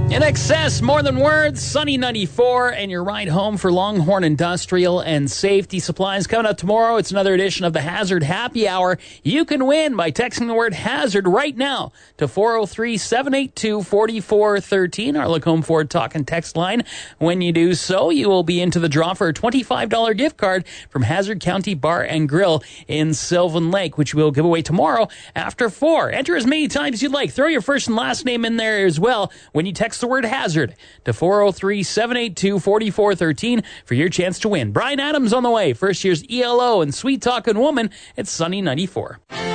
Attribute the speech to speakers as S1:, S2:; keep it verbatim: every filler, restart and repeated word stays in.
S1: In excess, more than words, Sunny ninety-four, and your ride home for Longhorn Industrial and Safety Supplies. Coming up tomorrow, it's another edition of the Hazard Happy Hour. You can win by texting the word hazard right now to four oh three, seven eight two, four four one three, our Lacombe Ford talk and text line. When you do so, you will be into the draw for a twenty-five dollars gift card from Hazard County Bar and Grill in Sylvan Lake, which we'll give away tomorrow after four. Enter as many times as you'd like. Throw your first and last name in there as well when you text the word hazard to four oh three, seven eight two, four four one three for your chance to win. Brian Adams on the way. First year's E L O and Sweet Talkin' Woman. It's Sunny ninety-four.